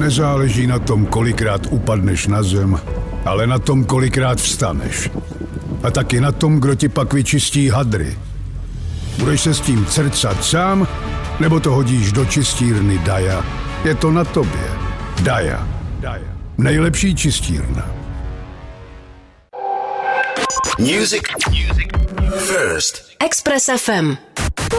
Nezáleží na tom, kolikrát upadneš na zem, ale na tom, kolikrát vstaneš. A taky na tom, kdo ti pak vyčistí hadry. Budeš se s tím crcat sám, nebo to hodíš do čistírny Daja? Je to na tobě. Daja. Nejlepší čistírna. Music first. Express FM.